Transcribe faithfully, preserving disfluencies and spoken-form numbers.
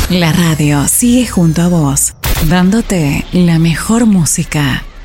La radio sigue junto a vos, dándote la mejor música.